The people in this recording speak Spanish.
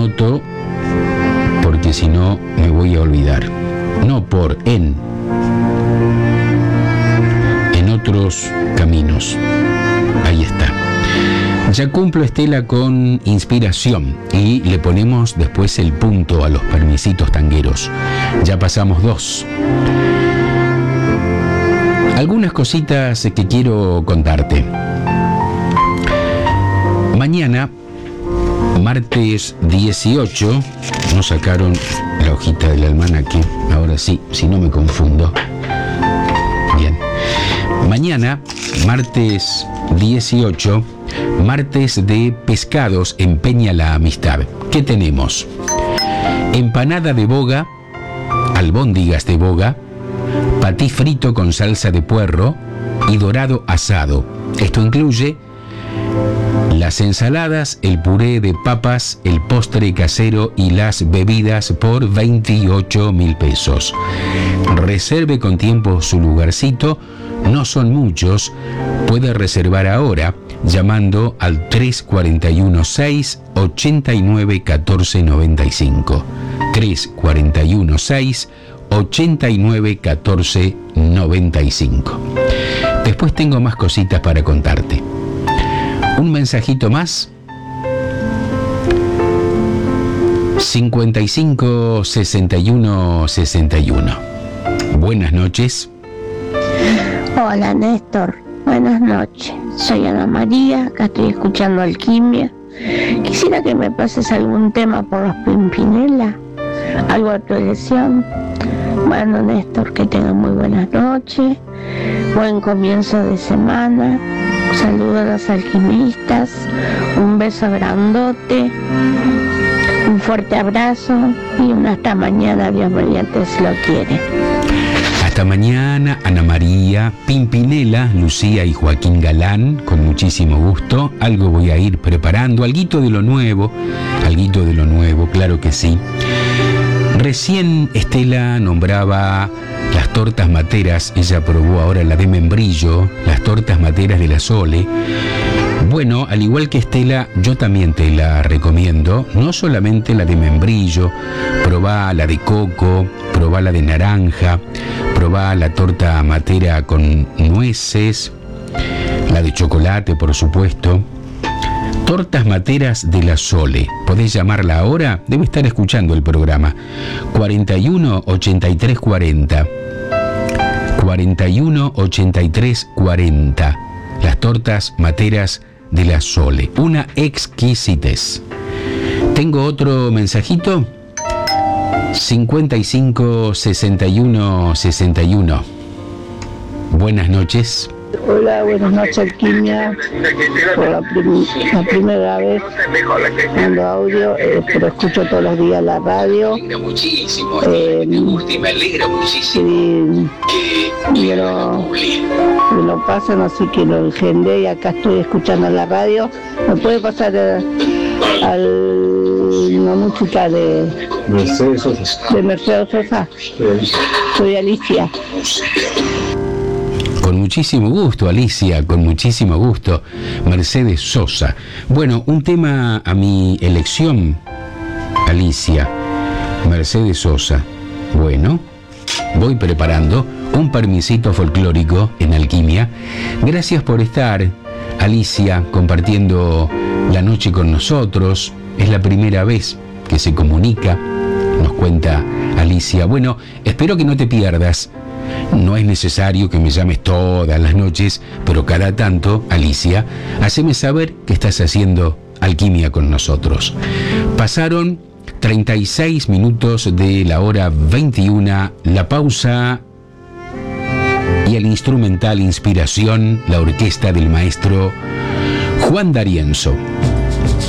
anoto porque si no me voy a olvidar. No por en otros caminos. Ahí está. Ya cumplo, Estela, con inspiración y le ponemos después el punto a los permisitos tangueros. Ya pasamos 2. Algunas cositas que quiero contarte. Mañana, martes 18, nos sacaron la hojita del almanaque. Ahora sí, si no me confundo. Bien. Mañana, martes 18, martes de pescados en Peña La Amistad. ¿Qué tenemos? Empanada de boga, albóndigas de boga, patí frito con salsa de puerro y dorado asado. Esto incluye las ensaladas, el puré de papas, el postre casero y las bebidas por 28.000 pesos. Reserve con tiempo su lugarcito, no son muchos, puede reservar ahora llamando al 341-6-89-1495. 341-6-89-1495. Después tengo más cositas para contarte. Un mensajito más. 55 61 61. Buenas noches. Hola, Néstor. Buenas noches. Soy Ana María, acá estoy escuchando Alquimia. Quisiera que me pases algún tema por los Pimpinela, algo de tu elección. Bueno, Néstor, que tengas muy buenas noches, buen comienzo de semana. Saludos a los alquimistas, un beso grandote, un fuerte abrazo y un hasta mañana, Dios mediante si lo quiere. Hasta mañana, Ana María, Pimpinela, Lucía y Joaquín Galán, con muchísimo gusto. Algo voy a ir preparando, alguito de lo nuevo, claro que sí. Recién Estela nombraba las tortas materas, ella probó ahora la de membrillo, las tortas materas de la Sole. Bueno, al igual que Estela, yo también te la recomiendo, no solamente la de membrillo, probá la de coco, probá la de naranja, probá la torta matera con nueces, la de chocolate, por supuesto. Tortas materas de la Sole. Podés llamarla ahora, debe estar escuchando el programa. 41 83 40. 41 83 40. Las tortas materas de la Sole. Una exquisitez. ¿Tengo otro mensajito? 55 61 61. Buenas noches. Hola, buenas noches, Alquimia. Por la primera vez mando audio, pero escucho todos los días la radio. Me gusta y me alegra muchísimo. Me lo pasan, así que lo engendré y acá estoy escuchando la radio. ¿Me puede pasar una música de Mercedes Sosa? Soy Alicia. Con muchísimo gusto, Alicia, con muchísimo gusto. Mercedes Sosa. Bueno, un tema a mi elección, Alicia. Mercedes Sosa. Bueno, voy preparando un permisito folclórico en Alquimia. Gracias por estar, Alicia, compartiendo la noche con nosotros. Es la primera vez que se comunica, nos cuenta Alicia. Bueno, espero que no te pierdas. No es necesario que me llames todas las noches, pero cada tanto, Alicia, haceme saber que estás haciendo alquimia con nosotros. Pasaron 36 minutos de la hora 21, la pausa y el instrumental Inspiración, la orquesta del maestro Juan D'Arienzo.